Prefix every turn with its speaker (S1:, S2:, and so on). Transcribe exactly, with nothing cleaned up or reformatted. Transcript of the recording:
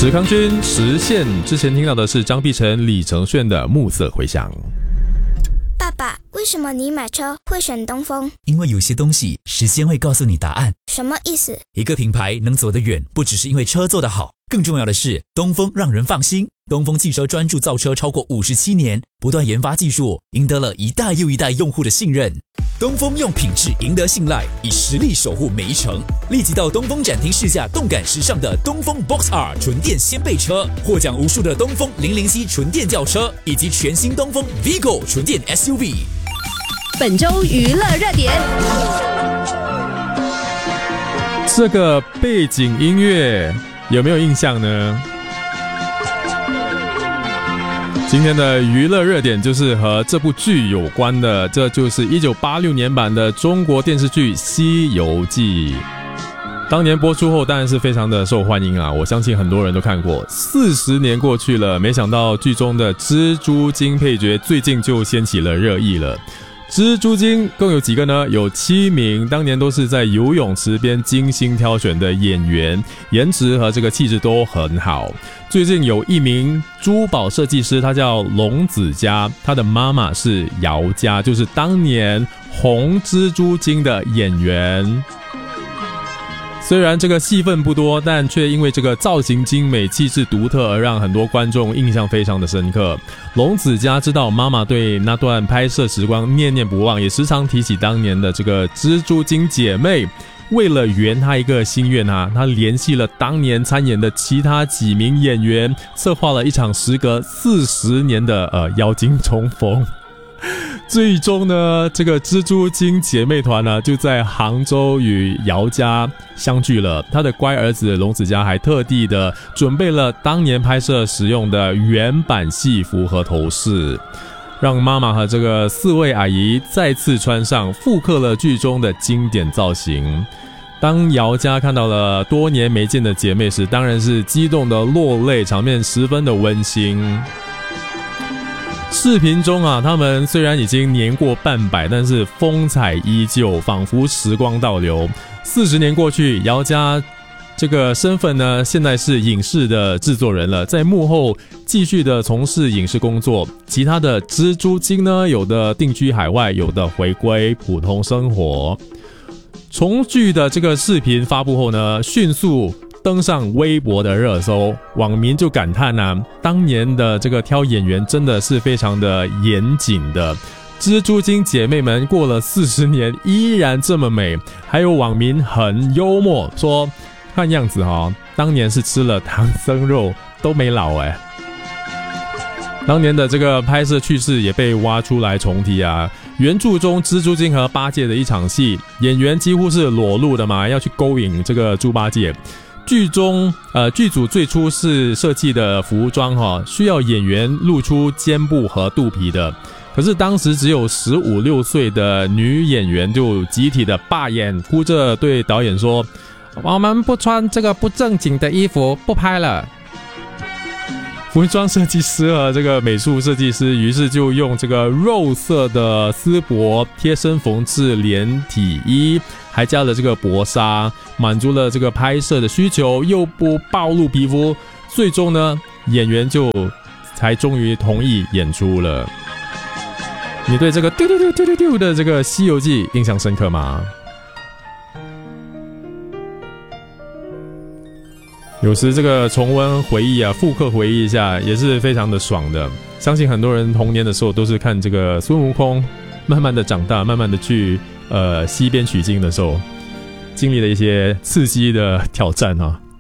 S1: 史康君实现之前听到的是张碧晨、李承铉的《暮色回响》。
S2: 爸爸，为什么你买车会选东风？
S3: 因为有些东西时间会告诉你答案。
S2: 什么意思？
S3: 一个品牌能走得远，不只是因为车做得好，更重要的是东风让人放心。东风汽车专注造车超过五十七年，不断研发技术，赢得了一代又一代用户的信任。东风用品质赢得信赖，以实力守护每一程。立即到东风展厅试驾动感时尚的东风 Box R 纯电掀背车，获奖无数的东风零零 C 纯电轿车，以及全新东风 Vigo 纯电 S U V。
S4: 本周娱乐热点，
S1: 这个背景音乐有没有印象呢？今天的娱乐热点就是和这部剧有关的，这就是一九八六年版的中国电视剧《西游记》。当年播出后当然是非常的受欢迎啊，我相信很多人都看过。四十年过去了，没想到剧中的蜘蛛精配角最近就掀起了热议了。蜘蛛精共有几个呢？有七名，当年都是在游泳池边精心挑选的演员，颜值和这个气质都很好。最近有一名珠宝设计师，他叫龙子嘉，他的妈妈是姚嘉，就是当年红蜘蛛精的演员。虽然这个戏份不多，但却因为这个造型精美、气质独特而让很多观众印象非常的深刻。龙子嘉知道妈妈对那段拍摄时光念念不忘，也时常提起当年的这个蜘蛛精姐妹。为了圆她一个心愿啊，她联系了当年参演的其他几名演员，策划了一场时隔四十年的呃妖精重逢。最终呢，这个蜘蛛精姐妹团呢，就在杭州与姚嘉相聚了。他的乖儿子龙子嘉还特地的准备了当年拍摄使用的原版戏服和头饰，让妈妈和这个四位阿姨再次穿上，复刻了剧中的经典造型。当姚嘉看到了多年没见的姐妹时，当然是激动的落泪，场面十分的温馨。视频中啊，他们虽然已经年过半百，但是风采依旧，仿佛时光倒流。四十年过去，姚嘉这个身份呢，现在是影视的制作人了，在幕后继续的从事影视工作。其他的蜘蛛精呢，有的定居海外，有的回归普通生活。重聚的这个视频发布后呢，迅速登上微博的热搜，网民就感叹啊，当年的这个挑演员真的是非常的严谨的。蜘蛛精姐妹们过了四十年依然这么美。还有网民很幽默说，看样子哈，当年是吃了唐僧肉都没老哎。当年的这个拍摄趣事也被挖出来重提啊。原著中蜘蛛精和八戒的一场戏，演员几乎是裸露的嘛，要去勾引这个猪八戒。剧中，呃，剧组最初是设计的服装哈，需要演员露出肩部和肚皮的。可是当时只有十五六岁的女演员就集体的罢演，哭着对导演说：“我们不穿这个不正经的衣服，不拍了。”服装设计师和这个美术设计师于是就用这个肉色的丝帛贴身缝制连体衣，还加了这个薄纱，满足了这个拍摄的需求，又不暴露皮肤。最终呢，演员就才终于同意演出了。你对这个丢丢丢丢丢丢的这个《西游记》印象深刻吗？有时这个重温回忆啊，复刻回忆一下也是非常的爽的。相信很多人童年的时候都是看这个孙悟空慢慢的长大，慢慢的去呃西边取经的时候，经历了一些刺激的挑战啊。